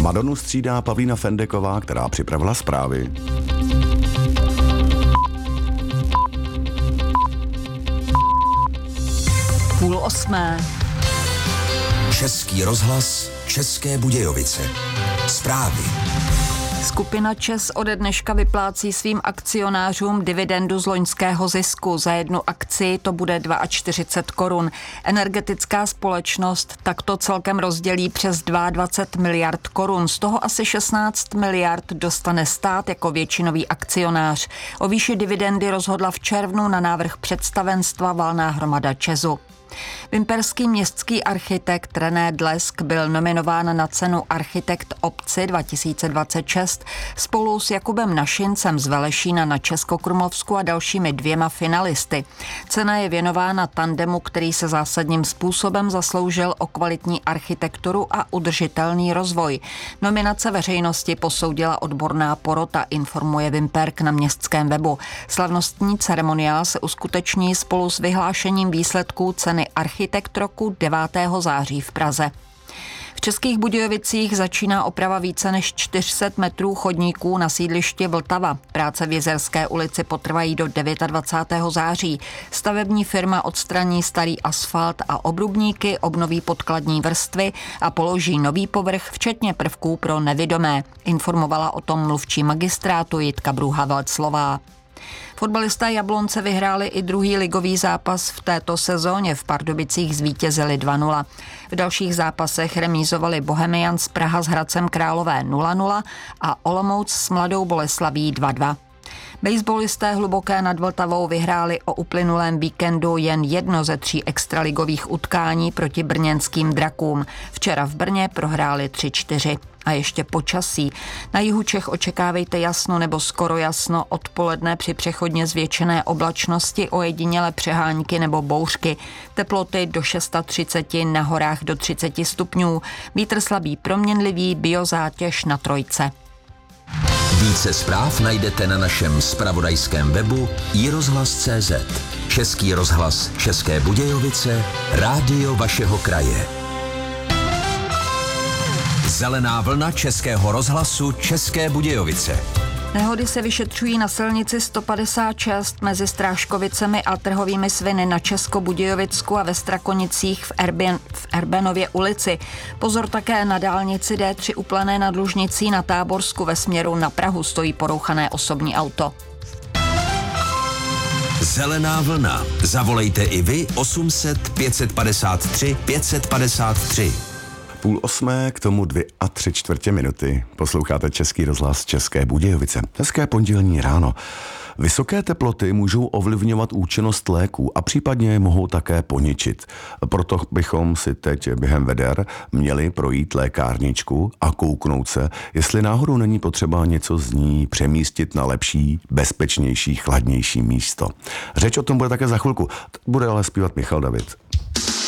Madonu střídá Pavlína Fendeková, která připravila zprávy. Půl osmé. Český rozhlas, České Budějovice. Zprávy. Skupina ČEZ ode dneška vyplácí svým akcionářům dividendu z loňského zisku. Za jednu akci to bude 42 korun. Energetická společnost takto celkem rozdělí přes 22 miliard korun. Z toho asi 16 miliard dostane stát jako většinový akcionář. O výši dividendy rozhodla v červnu na návrh představenstva valná hromada ČEZu. Vimperský městský architekt René Dlesk byl nominován na cenu Architekt obci 2026 spolu s Jakubem Našincem z Velešína na Českokrumlovsku a dalšími 2 finalisty. Cena je věnována tandemu, který se zásadním způsobem zasloužil o kvalitní architekturu a udržitelný rozvoj. Nominace veřejnosti posoudila odborná porota, informuje Vimperk na městském webu. Slavnostní ceremoniál se uskuteční spolu s vyhlášením výsledků ceny Architekt roku 9. září v Praze. V Českých Budějovicích začíná oprava více než 400 metrů chodníků na sídlišti Vltava. Práce v Jezerské ulici potrvají do 29. září. Stavební firma odstraní starý asfalt a obrubníky, obnoví podkladní vrstvy a položí nový povrch, včetně prvků pro nevidomé. Informovala o tom mluvčí magistrátu Jitka Bruha-Valclová. Fotbalisté Jablonce vyhráli i druhý ligový zápas v této sezóně. V Pardubicích zvítězili 2-0. V dalších zápasech remízovali Bohemians Praha s Hradcem Králové 0-0 a Olomouc s Mladou Boleslaví 2-2. Baseballisté Hluboké nad Vltavou vyhráli o uplynulém víkendu jen jedno ze 3 extraligových utkání proti brněnským Drakům. Včera v Brně prohráli 3-4. A ještě počasí. Na jihu Čech očekávejte jasno nebo skoro jasno, odpoledne při přechodně zvětšené oblačnosti, ojedinělé přehánky nebo bouřky. Teploty do 630, na horách do 30 stupňů. Vítr slabý proměnlivý, biozátěž na 3. Více zpráv najdete na našem zpravodajském webu iRozhlas.cz. Český rozhlas České Budějovice, rádio vašeho kraje. Zelená vlna Českého rozhlasu České Budějovice. Nehody se vyšetřují na silnici 156 mezi Strážkovicemi a Trhovými Sviny na Českobudějovicku a ve Strakonicích v Erbenově ulici. Pozor také na dálnici D3 u Plané nad Lužnicí na Táborsku ve směru na Prahu stojí porouchané osobní auto. Zelená vlna. Zavolejte i vy 800 553 553. 7:30, k tomu 2 3/4 minuty. Posloucháte Český rozhlas České Budějovice. Hezké pondělní ráno. Vysoké teploty můžou ovlivňovat účinnost léků a případně je mohou také poničit. Proto bychom si teď během veder měli projít lékárničku a kouknout se, jestli náhodou není potřeba něco z ní přemístit na lepší, bezpečnější, chladnější místo. Řeč o tom bude také za chvilku. Bude ale zpívat Michal David.